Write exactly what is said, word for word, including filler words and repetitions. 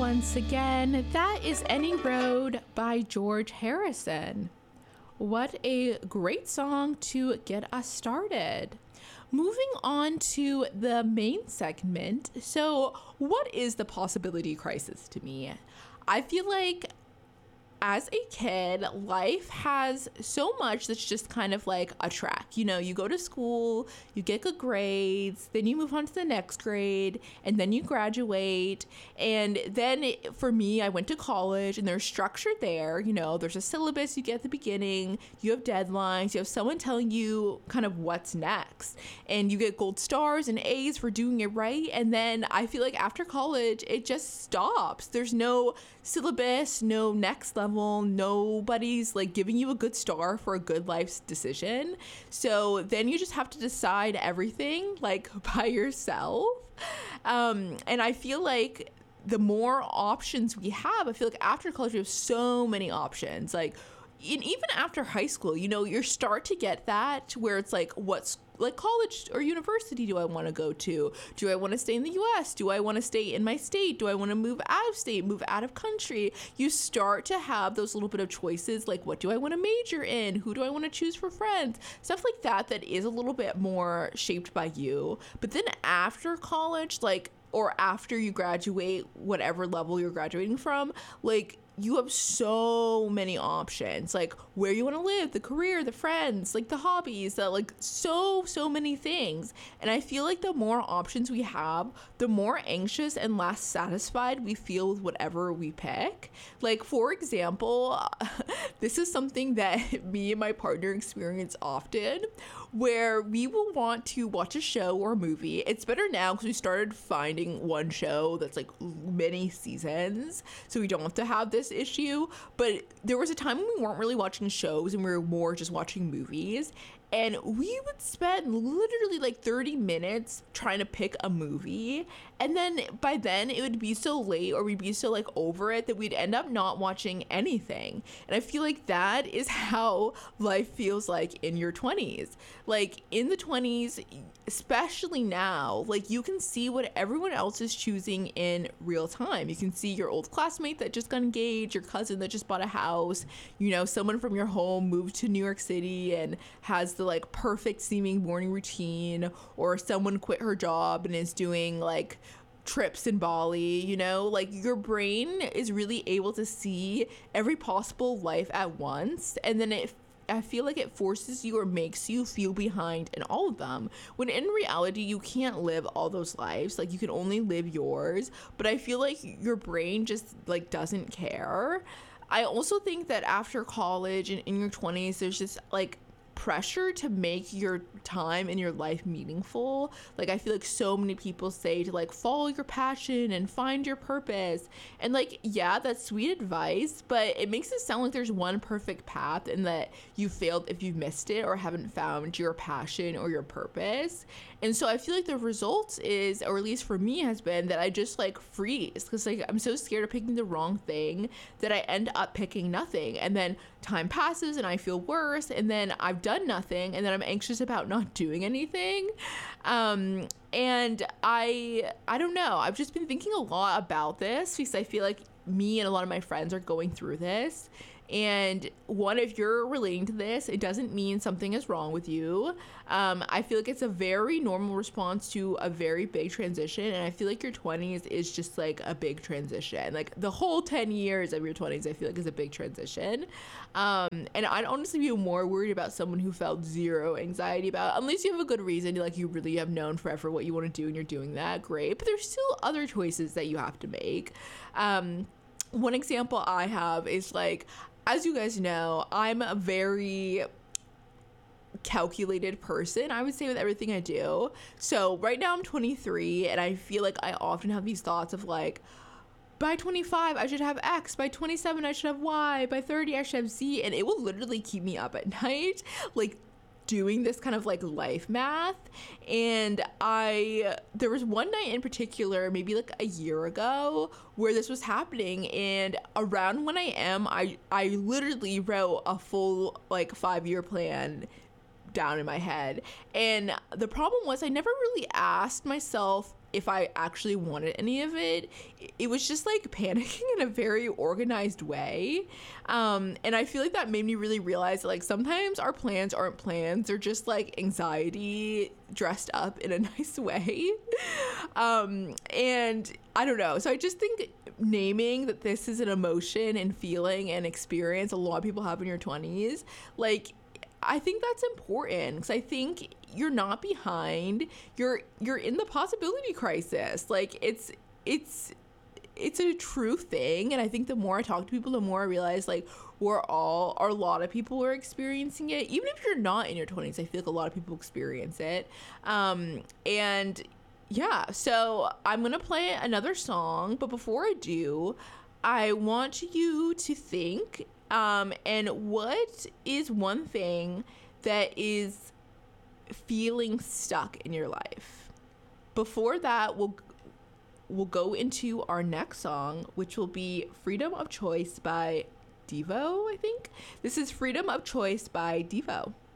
once again. That is Any Road by George Harrison. What a great song to get us started. Moving on to the main segment. So, what is the possibility crisis to me? I feel like as a kid, life has so much that's just kind of like a track. You know, you go to school, you get good grades, then you move on to the next grade, and then you graduate. And then it, for me, I went to college, and there's structure there. You know, there's a syllabus you get at the beginning, you have deadlines, you have someone telling you kind of what's next. And you get gold stars and A's for doing it right. And then I feel like after college, it just stops. There's no syllabus, no next level. Nobody's like giving you a good star for a good life decision. So then you just have to decide everything like by yourself. Um, and I feel like the more options we have, I feel like after college we have so many options. Like in, even after high school, you know, you start to get that where it's like, what's like college or university do I want to go to? Do I want to stay in the U S? Do I want to stay in my state? Do I want to move out of state, move out of country? You start to have those little bit of choices, like what do I want to major in? Who do I want to choose for friends? Stuff like that that is a little bit more shaped by you. But then after college, like, or after you graduate, whatever level you're graduating from, like, you have so many options, like where you want to live, the career, the friends, like the hobbies, that like so, so many things. And I feel like the more options we have, the more anxious and less satisfied we feel with whatever we pick. Like, for example, this is something that me and my partner experience often, where we will want to watch a show or a movie. It's better now because we started finding one show that's like many seasons, so we don't have to have this issue. But there was a time when we weren't really watching shows and we were more just watching movies, and we would spend literally like thirty minutes trying to pick a movie, and then by then it would be so late or we'd be so like over it that we'd end up not watching anything. And I feel like that is how life feels like in your twenties. Like in the twenties, especially now, like you can see what everyone else is choosing in real time. You can see your old classmate that just got engaged, your cousin that just bought a house, you know, someone from your home moved to New York City and has the like perfect seeming morning routine, or someone quit her job and is doing like trips in Bali. You know, like your brain is really able to see every possible life at once, and then it I feel like it forces you or makes you feel behind in all of them, when in reality you can't live all those lives. Like you can only live yours, but I feel like your brain just like doesn't care. I also think that after college and in your twenties, there's just like pressure to make your time in your life meaningful. Like I feel like so many people say to like follow your passion and find your purpose, and like yeah, that's sweet advice, but it makes it sound like there's one perfect path and that you failed if you missed it or haven't found your passion or your purpose. And so I feel like the result is, or at least for me has been, that I just like freeze because like I'm so scared of picking the wrong thing that I end up picking nothing, and then time passes and I feel worse, and then I've done nothing, and then I'm anxious about not doing anything. Um, and I, I don't know. I've just been thinking a lot about this because I feel like me and a lot of my friends are going through this. And one, if you're relating to this, it doesn't mean something is wrong with you. Um, I feel like it's a very normal response to a very big transition. And I feel like your twenties is just like a big transition. Like the whole ten years of your twenties, I feel like is a big transition. Um, and I'd honestly be more worried about someone who felt zero anxiety about it, unless you have a good reason. Like you really have known forever what you want to do and you're doing that, great. But there's still other choices that you have to make. Um, one example I have is like, as you guys know, I'm a very calculated person, I would say, with everything I do. So right now I'm twenty-three, and I feel like I often have these thoughts of like, by twenty-five, I should have X. By twenty-seven, I should have Y. By thirty, I should have Z. And it will literally keep me up at night, like doing this kind of like life math. And I, there was one night in particular, maybe like a year ago, where this was happening. And around one a.m., I, I literally wrote a full like five-year plan down in my head. And the problem was I never really asked myself if I actually wanted any of it. It was just like panicking in a very organized way. Um, and I feel like that made me really realize that, like, sometimes our plans aren't plans. They're just like anxiety dressed up in a nice way. Um, and I don't know. So I just think naming that this is an emotion and feeling and experience a lot of people have in your twenties, like, I think that's important, because I think you're not behind. You're you're in the possibility crisis. Like, it's it's it's a true thing. And I think the more I talk to people, the more I realize, like, we're all, or a lot of people are experiencing it. Even if you're not in your twenties, I feel like a lot of people experience it. Um, and yeah, so I'm gonna play another song, but before I do, I want you to think. Um, and what is one thing that is feeling stuck in your life? Before that, we'll we'll go into our next song, which will be Freedom of Choice by Devo, I think. This is Freedom of Choice by Devo.